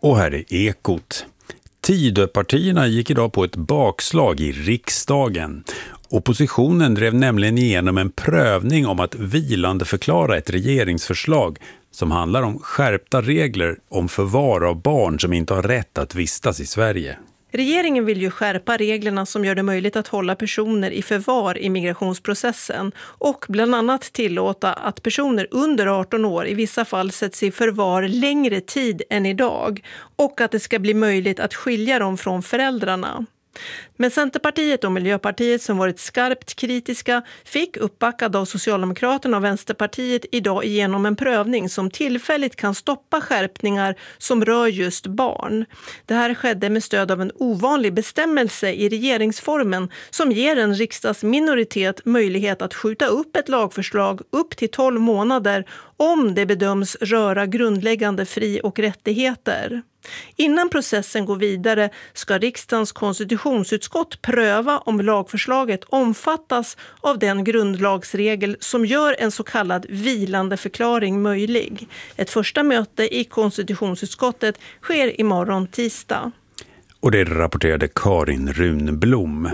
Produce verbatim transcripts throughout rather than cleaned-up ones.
Och här är Ekot. Tidöpartierna gick idag på ett bakslag i riksdagen. Oppositionen drev nämligen igenom en prövning om att vilande förklara ett regeringsförslag som handlar om skärpta regler om förvar av barn som inte har rätt att vistas i Sverige. Regeringen vill ju skärpa reglerna som gör det möjligt att hålla personer i förvar i migrationsprocessen och bland annat tillåta att personer under arton år i vissa fall sätts i förvar längre tid än idag och att det ska bli möjligt att skilja dem från föräldrarna. Men Centerpartiet och Miljöpartiet, som varit skarpt kritiska, fick uppbackad av Socialdemokraterna och Vänsterpartiet idag igenom en prövning som tillfälligt kan stoppa skärpningar som rör just barn. Det här skedde med stöd av en ovanlig bestämmelse i regeringsformen som ger en riksdagsminoritet möjlighet att skjuta upp ett lagförslag upp till tolv månader om det bedöms röra grundläggande fri- och rättigheter. Innan processen går vidare ska riksdagens konstitutionsutskott pröva om lagförslaget omfattas av den grundlagsregel som gör en så kallad vilande förklaring möjlig. Ett första möte i konstitutionsutskottet sker imorgon tisdag. Och det rapporterade Karin Runblom.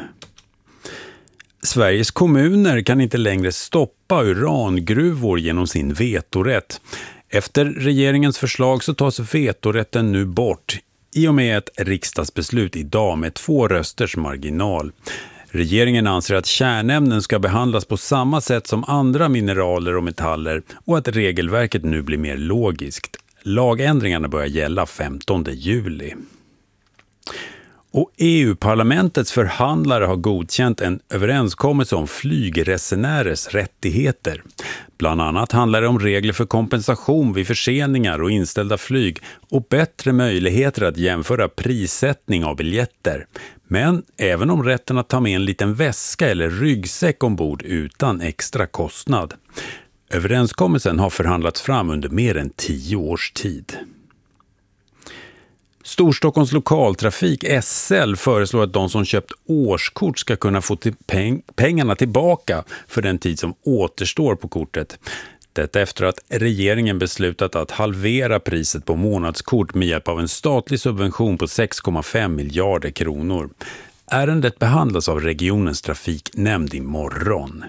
Sveriges kommuner kan inte längre stoppa urangruvor genom sin vetorätt. Efter regeringens förslag så tas vetorätten nu bort i och med ett riksdagsbeslut idag med två rösters marginal. Regeringen anser att kärnämnen ska behandlas på samma sätt som andra mineraler och metaller och att regelverket nu blir mer logiskt. Lagändringarna börjar gälla femtonde juli. Och E U-parlamentets förhandlare har godkänt en överenskommelse om flygresenärers rättigheter. Bland annat handlar det om regler för kompensation vid förseningar och inställda flyg och bättre möjligheter att jämföra prissättning av biljetter. Men även om rätten att ta med en liten väska eller ryggsäck ombord utan extra kostnad. Överenskommelsen har förhandlats fram under mer än tio års tid. Storstockholms lokaltrafik S L föreslår att de som köpt årskort ska kunna få till peng- pengarna tillbaka för den tid som återstår på kortet. Detta efter att regeringen beslutat att halvera priset på månadskort med hjälp av en statlig subvention på sex komma fem miljarder kronor. Ärendet behandlas av regionens trafiknämnd imorgon.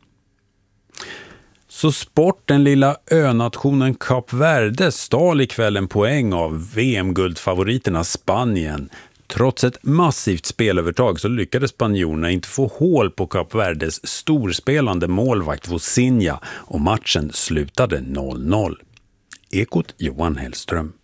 Så sport, den lilla önationen Kap Verde stal ikväll en poäng av V M-guldfavoriterna Spanien. Trots ett massivt spelövertag så lyckades spanjorerna inte få hål på Kap Verdes storspelande målvakt Vozinha och matchen slutade noll noll. Ekot Johan Hellström.